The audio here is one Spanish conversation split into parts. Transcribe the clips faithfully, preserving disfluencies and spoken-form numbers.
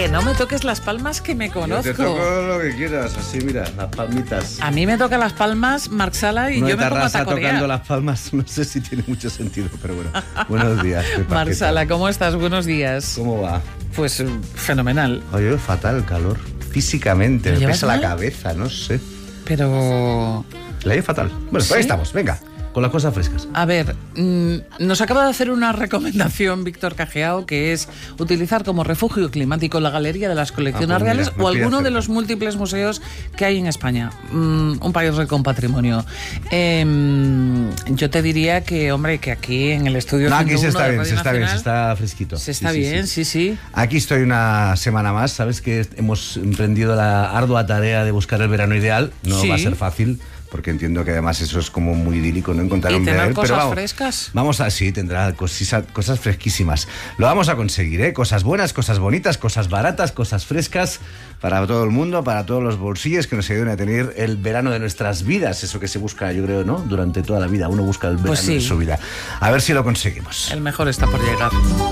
Que no me toques las palmas, que me conozco. Yo te toco lo que quieras, así mira, las palmitas. A mí me toca las palmas Marc Sala y no yo me pongo a tacorear. Tocando las palmas, no sé si tiene mucho sentido, pero bueno. Buenos días, Pepa. Marc Sala, ¿cómo estás? Buenos días. ¿Cómo va? Pues fenomenal. Oye, fatal el calor. Físicamente, me pesa mal? la cabeza, no sé. Pero... La llevo fatal. Bueno, ¿Sí? pues ahí estamos, venga. Con las cosas frescas. A ver, mmm, nos acaba de hacer una recomendación Víctor Cajeao, que es utilizar como refugio climático la Galería de las Colecciones ah, pues Reales mira, o alguno hacer. de los múltiples museos que hay en España. Mm, un país rico en patrimonio. Eh, yo te diría que, hombre, que aquí en el estudio... No, aquí se está bien, Radio se está bien, se Nacional, está fresquito. Se está sí, bien, sí, sí, sí. sí. Aquí estoy una semana más. Sabes que hemos emprendido la ardua tarea de buscar el verano ideal. No sí. va a ser fácil, porque entiendo que además eso es como muy idílico, no encontrar un verano. ¿Y tener cosas pero vamos, frescas? Vamos a, sí, tendrá cosas, cosas fresquísimas. Lo vamos a conseguir, ¿eh? Cosas buenas, cosas bonitas, cosas baratas, cosas frescas para todo el mundo, para todos los bolsillos que nos ayuden a tener el verano de nuestras vidas. Eso que se busca, yo creo, ¿no? Durante toda la vida. Uno busca el verano pues sí. de su vida. A ver si lo conseguimos. El mejor está por llegar.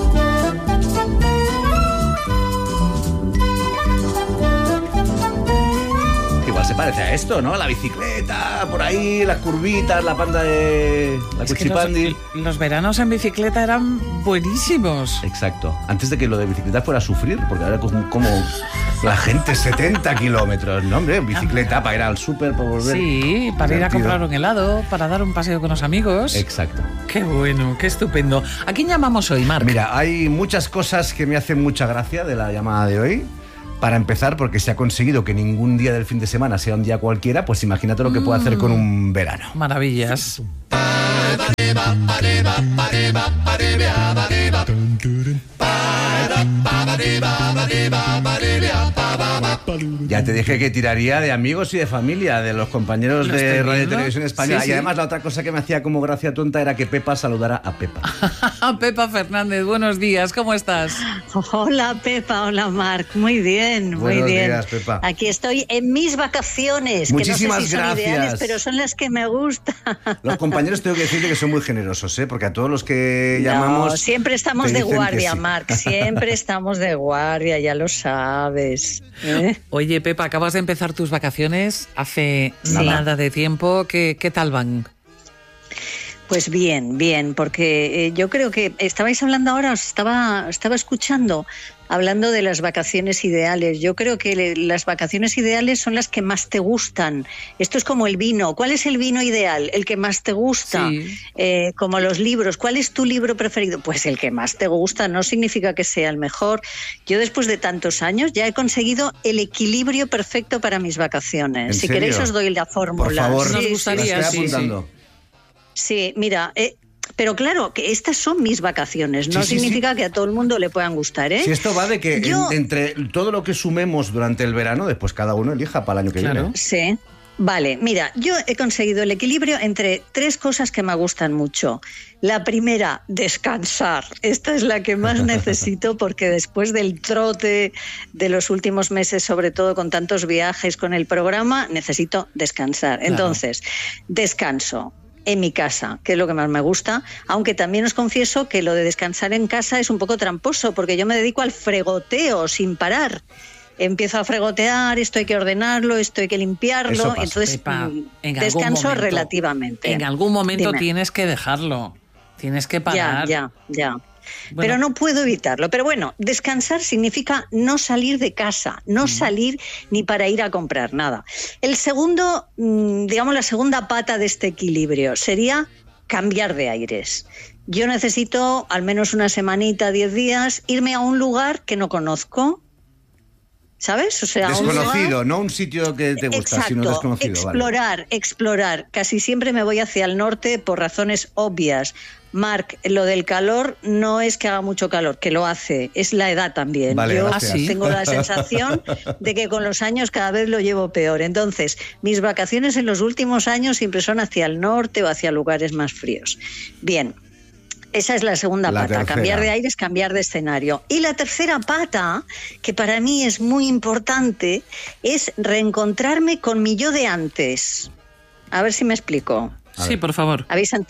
Se parece a esto, ¿no? La bicicleta, por ahí, las curvitas, la panda de... La es cuchipandi. Que los, los veranos en bicicleta eran buenísimos. Exacto. Antes de que lo de bicicleta fuera a sufrir, porque ahora como, como la gente setenta kilómetros, ¿no, hombre? Bicicleta ah, para ir al súper, para volver. Sí, para divertido. Ir a comprar un helado, para dar un paseo con los amigos. Exacto. Qué bueno, qué estupendo. ¿A quién llamamos hoy, Marc? Mira, hay muchas cosas que me hacen mucha gracia de la llamada de hoy. Para empezar, porque se ha conseguido que ningún día del fin de semana sea un día cualquiera, pues imagínate lo que puede hacer con un verano. Maravillas. Ya te dije que tiraría de amigos y de familia, de los compañeros ¿Lo de Radio viendo? Televisión Española. Sí, y sí. además la otra cosa que me hacía como gracia tonta era que Pepa saludara a Pepa. Pepa Fernández, buenos días, ¿cómo estás? Hola Pepa, hola Marc, muy bien, muy Buenos bien. días, Pepa. Aquí estoy en mis vacaciones, Muchísimas que no sé si son gracias. ideales, pero son las que me gustan. Los compañeros tengo que decirte que son muy generosos, ¿eh? Porque a todos los que llamamos... No, siempre estamos te de dicen guardia, que sí. Marc, siempre estamos de guardia, ya lo sabes. ¿eh? Oye, Pepa, acabas de empezar tus vacaciones hace Sí. nada de tiempo. ¿Qué, qué tal van? Pues bien, bien, porque eh, yo creo que estabais hablando ahora, os estaba, estaba escuchando, hablando de las vacaciones ideales. Yo creo que le, las vacaciones ideales son las que más te gustan. Esto es como el vino. ¿Cuál es el vino ideal? El que más te gusta. Sí. Eh, como los libros. ¿Cuál es tu libro preferido? Pues el que más te gusta. No significa que sea el mejor. Yo después de tantos años ya he conseguido el equilibrio perfecto para mis vacaciones. ¿En Si serio? queréis os doy la fórmula. Por favor, Nos Sí, gustaría, la estoy sí, sí. apuntando. Sí, mira, eh, pero claro, que estas son mis vacaciones, no Sí, sí, significa sí. que a todo el mundo le puedan gustar, ¿eh? Si esto va de que Yo- en- entre todo lo que sumemos durante el verano, después cada uno elija para el año que Claro. viene. Sí. Vale, mira, yo he conseguido el equilibrio entre tres cosas que me gustan mucho. La primera, descansar. Esta es la que más necesito porque después del trote de los últimos meses, sobre todo con tantos viajes con el programa, necesito descansar. Claro. Entonces, descanso en mi casa, que es lo que más me gusta, aunque también os confieso que lo de descansar en casa es un poco tramposo porque yo me dedico al fregoteo sin parar. Empiezo a fregotear, esto hay que ordenarlo, esto hay que Eso limpiarlo, pasa. entonces Pepa, mm, en algún descanso momento- relativamente. En algún momento Dime. tienes que dejarlo. Tienes que parar. Ya, ya, ya. Bueno. Pero no puedo evitarlo. Pero bueno, descansar significa no salir de casa, no salir ni para ir a comprar nada. El segundo, mm, digamos, la segunda pata de este equilibrio sería cambiar de aires. Yo necesito al menos una semanita, diez días, irme a un lugar que no conozco. ¿Sabes? O sea, a un lugar- Desconocido, no un sitio que te gusta, Exacto, sino desconocido. vale. explorar, explorar. Casi siempre me voy hacia el norte por razones obvias. Marc, lo del calor no es que haga mucho calor, que lo hace, es la edad también. Vale, Yo gracias. ¿Ah, sí? tengo la sensación de que con los años cada vez lo llevo peor. Entonces, mis vacaciones en los últimos años siempre son hacia el norte o hacia lugares más fríos. Bien. Esa es la segunda La pata, tercera. cambiar de aires, cambiar de escenario. Y la tercera pata, que para mí es muy importante, es reencontrarme con mi yo de antes. A ver si me explico. A Sí, ver. por favor. ¿Habéis ent-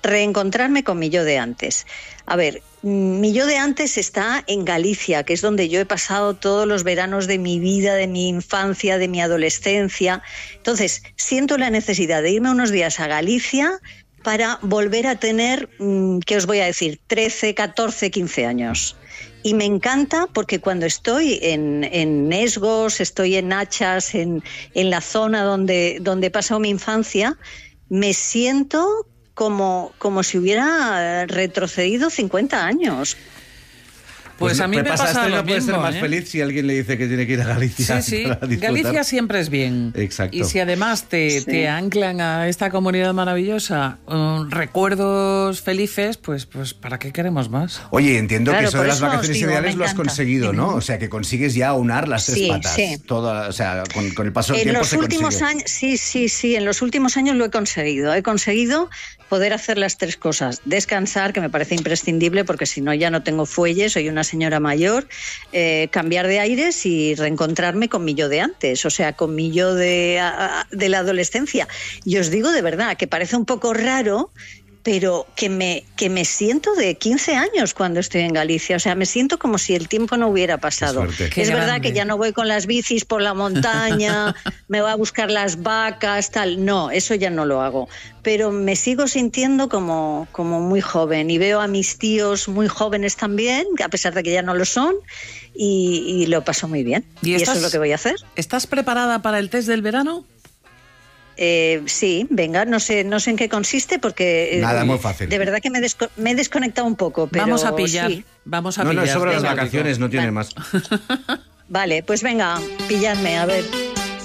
reencontrarme con mi yo de antes. A ver, mi yo de antes está en Galicia, que es donde yo he pasado todos los veranos de mi vida, de mi infancia, de mi adolescencia. Entonces, siento la necesidad de irme unos días a Galicia para volver a tener, ¿qué os voy a decir?, trece, catorce, quince años. Y me encanta porque cuando estoy en, en Nesgos, estoy en Achas, en, en la zona donde, donde he pasado mi infancia, me siento como, como si hubiera retrocedido cincuenta años. Pues, pues a mí me pasa lo mismo. No puede ser más ¿eh? feliz si alguien le dice que tiene que ir a Galicia. Sí, sí. Galicia siempre es bien. Exacto. Y si además te, sí. te anclan a esta comunidad maravillosa um, recuerdos felices, pues, pues ¿para qué queremos más? Oye, entiendo claro, que eso de las eso vacaciones digo, ideales lo has conseguido, ¿no? O sea, que consigues ya unar las tres sí, patas. Sí. Toda, o sea, con, con el paso del en tiempo los se últimos consigue. años, sí, sí, sí. En los últimos años lo he conseguido. He conseguido poder hacer las tres cosas. Descansar, que me parece imprescindible, porque si no ya no tengo fuelle, soy una señora mayor. Eh, cambiar de aires y reencontrarme con mi yo de antes, o sea, con mi yo de, a, de la adolescencia. Y os digo de verdad que parece un poco raro, pero que me, que me siento de quince años cuando estoy en Galicia. O sea, me siento como si el tiempo no hubiera pasado. Qué Qué es grande. verdad que ya no voy con las bicis por la montaña, me voy a buscar las vacas, tal. No, eso ya no lo hago. Pero me sigo sintiendo como, como muy joven. Y veo a mis tíos muy jóvenes también, a pesar de que ya no lo son, y, y lo paso muy bien. ¿Y, y estás, eso es lo que voy a hacer. ¿Estás preparada para el test del verano? Eh, sí, venga, no sé, no sé en qué consiste porque... Eh, Nada, muy fácil. De verdad que me, desco- me he desconectado un poco, pero Vamos a pillar, sí. vamos a No, pillar. no, es sobre las venga. vacaciones, no tiene Vale. más. Vale, pues venga, pilladme, a ver.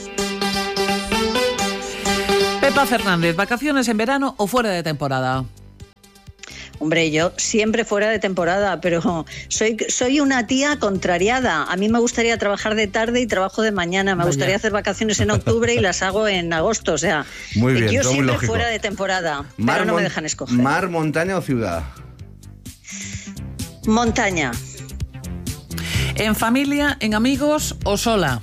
Pepa Fernández, ¿vacaciones en verano o fuera de temporada? Hombre, yo siempre fuera de temporada, pero soy, soy una tía contrariada. A mí me gustaría trabajar de tarde y trabajo de mañana. Me Vaya. gustaría hacer vacaciones en octubre y las hago en agosto. O sea, Muy bien, yo todo muy siempre lógico. fuera de temporada, Mar, pero no me mon- dejan escoger. ¿Mar, montaña o ciudad? Montaña. ¿En familia, en amigos o sola?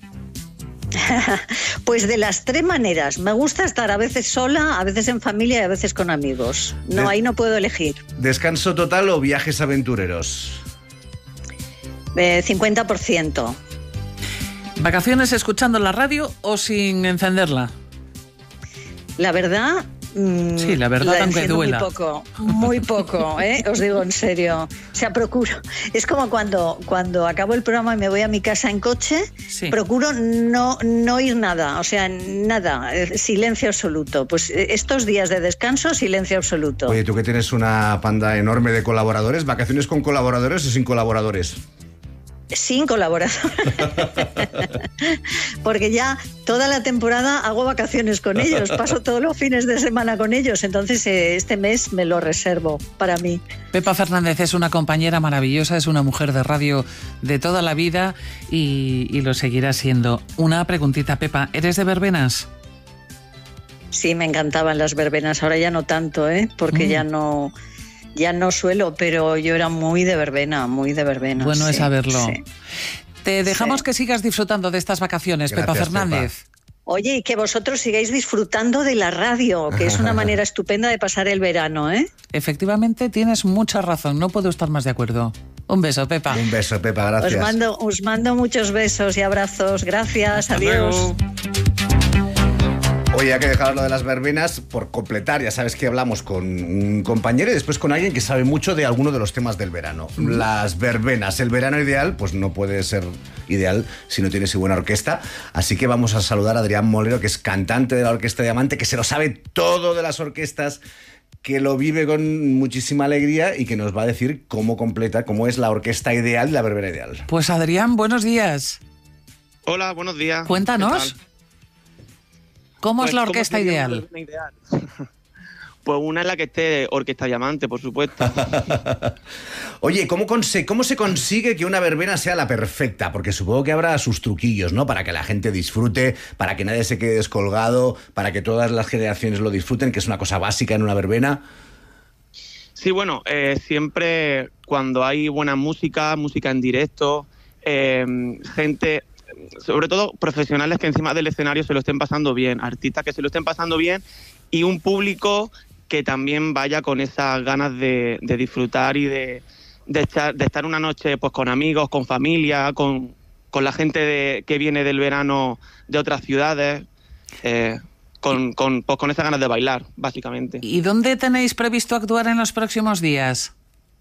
Pues de las tres maneras. Me gusta estar a veces sola, a veces en familia y a veces con amigos. No, De- ahí no puedo elegir. ¿Descanso total o viajes aventureros? Eh, cincuenta por ciento. ¿Vacaciones escuchando la radio o sin encenderla? La verdad... mm, Sí, la verdad, aunque enciendo duela. Muy poco, muy poco, ¿eh? Os digo en serio. O sea, procuro. Es como cuando, cuando acabo el programa y me voy a mi casa en coche, Sí. procuro no, no oír nada, o sea, nada, eh, silencio absoluto. Pues eh, estos días de descanso, silencio absoluto. Oye, tú que tienes una panda enorme de colaboradores, ¿vacaciones con colaboradores o sin colaboradores? Sin colaborador. Porque ya toda la temporada hago vacaciones con ellos, paso todos los fines de semana con ellos, entonces eh, este mes me lo reservo para mí. Pepa Fernández es una compañera maravillosa, es una mujer de radio de toda la vida y, y lo seguirá siendo. Una preguntita, Pepa, ¿eres de verbenas? Sí, me encantaban las verbenas, ahora ya no tanto, ¿eh? Porque Mm. ya no... Ya no suelo, pero yo era muy de verbena, muy de verbena. Bueno sí, es saberlo. sí. Te dejamos Sí. que sigas disfrutando de estas vacaciones, Pepa Gracias, Fernández. Oye, y que vosotros sigáis disfrutando de la radio, que es una manera estupenda de pasar el verano, ¿eh? Efectivamente, tienes mucha razón, no puedo estar más de acuerdo. Un beso, Pepa. Un beso, Pepa, gracias. Os mando, os mando muchos besos y abrazos. Gracias, Hasta adiós. luego. Oye, hay que dejar lo de las verbenas por completar. Ya sabes que hablamos con un compañero y después con alguien que sabe mucho de alguno de los temas del verano. Las verbenas. El verano ideal, pues no puede ser ideal si no tienes buena orquesta. Así que vamos a saludar a Adrián Molero, que es cantante de la Orquesta Diamante, que se lo sabe todo de las orquestas, que lo vive con muchísima alegría y que nos va a decir cómo completa, cómo es la orquesta ideal y la verbena ideal. Pues Adrián, buenos días. Hola, buenos días. Cuéntanos, ¿Qué tal? ¿cómo Pues, es la ¿cómo orquesta sería ideal? una verbena ideal? Pues una es la que esté Orquesta Diamante, por supuesto. Oye, ¿cómo, conse- ¿cómo se consigue que una verbena sea la perfecta? Porque supongo que habrá sus truquillos, ¿no? Para que la gente disfrute, para que nadie se quede descolgado, para que todas las generaciones lo disfruten, que es una cosa básica en una verbena. Sí, bueno, eh, siempre cuando hay buena música, música en directo, eh, gente, sobre todo profesionales que encima del escenario se lo estén pasando bien, artistas que se lo estén pasando bien y un público que también vaya con esas ganas de, de disfrutar y de, de, estar, de estar una noche pues con amigos, con familia, con, con la gente de, que viene del verano de otras ciudades, eh, con, con, pues con esas ganas de bailar, básicamente. ¿Y dónde tenéis previsto actuar en los próximos días?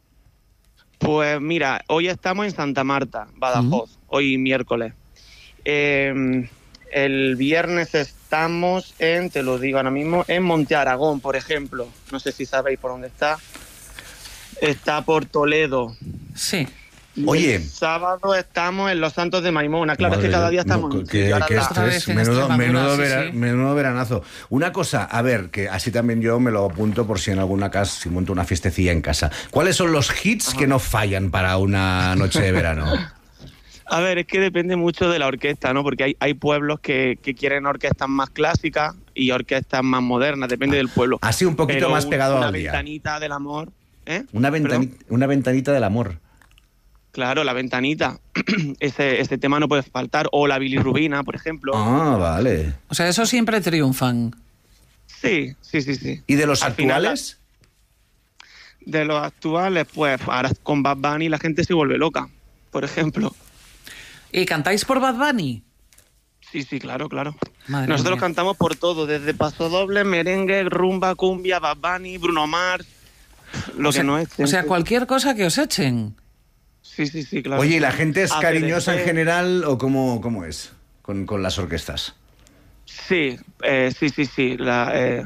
Pues mira, hoy estamos en Santa Marta, Badajoz, uh-huh. hoy miércoles. Eh, el viernes estamos en, te lo digo ahora mismo, en Monte Aragón, por ejemplo. No sé si sabéis por dónde está. Está por Toledo. Sí. Oye. El sábado estamos en Los Santos de Maimona. Claro, es que cada día estamos... No, que, que estrés, menudo, menudo, vera, sí, sí. menudo veranazo. Una cosa, a ver, que así también yo me lo apunto por si en alguna casa, si monto una fiestecilla en casa. ¿Cuáles son los hits Ajá. que no fallan para una noche de verano? A ver, es que depende mucho de la orquesta, ¿no? Porque hay, hay pueblos que, que quieren orquestas más clásicas y orquestas más modernas, depende ah, del pueblo. Así un poquito Pero más pegado una al día. Una ventanita del amor. ¿eh? Una, ventani- una ventanita del amor. Claro, la ventanita. ese, ese tema no puede faltar. O la bilirrubina, por ejemplo. Ah, vale. O sea, eso siempre triunfan. Sí, sí, sí, sí. ¿Y de los Al actuales? Final, de los actuales, pues ahora con Bad Bunny la gente se vuelve loca, por ejemplo. ¿Y cantáis por Bad Bunny? Sí, sí, claro, claro. Madre Nosotros mía. cantamos por todo, desde pasodoble, merengue, rumba, cumbia, Bad Bunny, Bruno Mars, lo o sea, que no es. O sea, cualquier cosa que os echen. Sí, sí, sí, claro. Oye, ¿y la gente es A cariñosa C D C. en general o cómo, cómo es con, con las orquestas? Sí, eh, sí, sí, sí. La, eh,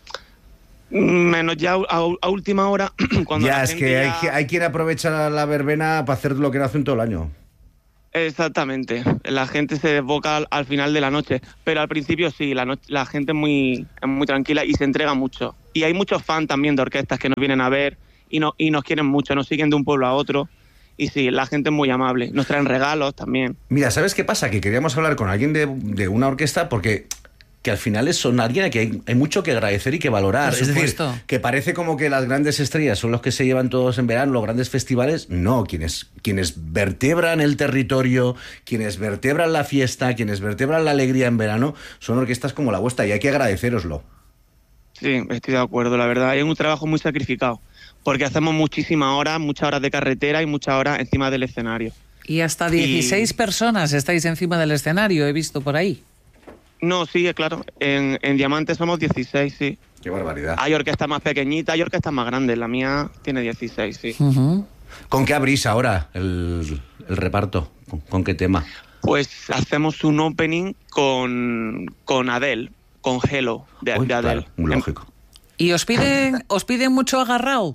menos ya a, a última hora, cuando ya, la es gente que ya... hay, hay quien aprovecha la verbena para hacer lo que no hacen todo el año. Exactamente, la gente se desboca al, al final de la noche, pero al principio sí, la, no, la gente es muy, es muy tranquila y se entrega mucho. Y hay muchos fans también de orquestas que nos vienen a ver y, no, y nos quieren mucho, nos siguen de un pueblo a otro. Y sí, la gente es muy amable, nos traen regalos también. Mira, ¿sabes qué pasa? Que queríamos hablar con alguien de, de una orquesta porque... que al final es son alguien a que hay, hay mucho que agradecer y que valorar. Por es decir, supuesto. que parece como que las grandes estrellas son los que se llevan todos en verano, los grandes festivales. No, quienes, quienes vertebran el territorio, quienes vertebran la fiesta, quienes vertebran la alegría en verano, son orquestas como la vuestra y hay que agradeceroslo. Sí, estoy de acuerdo, la verdad. Es un trabajo muy sacrificado, porque hacemos muchísimas horas, muchas horas de carretera y muchas horas encima del escenario. Y hasta dieciséis y... personas estáis encima del escenario, he visto por ahí. No, sí, claro. En, en Diamante somos dieciséis, sí. Qué barbaridad. Hay orquestas más pequeñitas, hay orquestas más grandes. La mía tiene dieciséis, sí. Uh-huh. ¿Con qué abrís ahora el, el reparto? ¿Con, ¿Con qué tema? Pues hacemos un opening con, con Adele, con Hello, de, Uy, de Adele. Claro, muy lógico. ¿Y os piden, os piden mucho agarrao?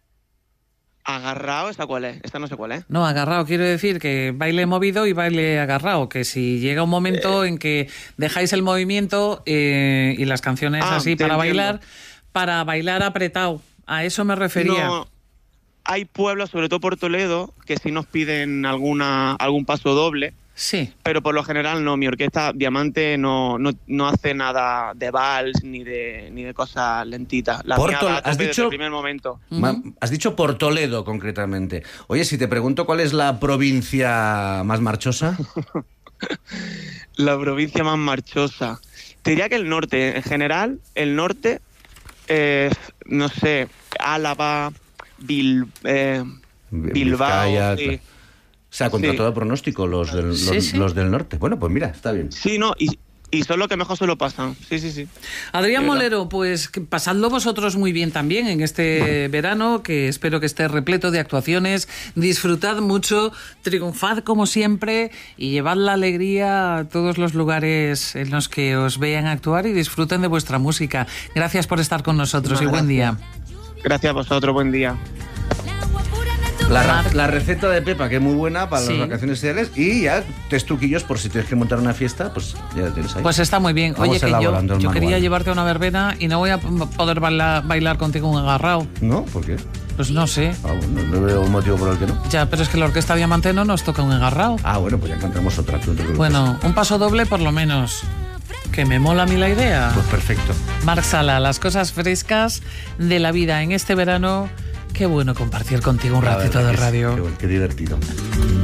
¿Agarrao? ¿Esta cuál es? Esta no sé cuál es. No, agarrao quiero decir que baile movido y baile agarrao, que si llega un momento eh... en que dejáis el movimiento eh, y las canciones ah, así para entiendo. bailar, para bailar apretado, a eso me refería. No, hay pueblos, sobre todo por Toledo, que sí nos piden alguna algún paso doble. Sí. Pero por lo general no, mi orquesta Diamante no, no, no hace nada de vals ni de ni de cosas lentitas. La Porto, mía va a has tope dicho, desde el primer momento. Uh-huh. Has dicho por Toledo concretamente. Oye, si te pregunto cuál es la provincia más marchosa. La provincia más marchosa. Te diría que el norte, en general, el norte, eh, no sé, Álava, Bil, eh, Bilbao. Vizcaya, sí. O sea, contra sí. todo pronóstico, los del, los, sí, sí. los del norte. Bueno, pues mira, está bien. Sí, no, y, y son los que mejor se lo pasan. Sí, sí, sí. Adrián Molero, pues pasadlo vosotros muy bien también en este verano, que espero que esté repleto de actuaciones. Disfrutad mucho, triunfad como siempre y llevad la alegría a todos los lugares en los que os vean actuar y disfruten de vuestra música. Gracias por estar con nosotros no, y buen día. Gracias a vosotros, buen día. La, la receta de Pepa, que es muy buena para sí. las vacaciones ideales. Y ya tres truquillos por si tienes que montar una fiesta, pues ya la tienes ahí. Pues está muy bien. Oye, que yo, yo quería llevarte a una verbena y no voy a poder bailar, bailar contigo un agarrao. ¿No? ¿Por qué? Pues no sé. Ah, bueno, no veo un motivo por el que no. Ya, pero es que la Orquesta Diamante no nos toca un agarrao. Ah, bueno, pues ya encontramos otra. Bueno, un paso doble por lo menos. Que me mola a mí la idea. Pues perfecto. Marc Sala, las cosas frescas de la vida en este verano. Qué bueno compartir contigo un ratito de radio. Qué, qué divertido.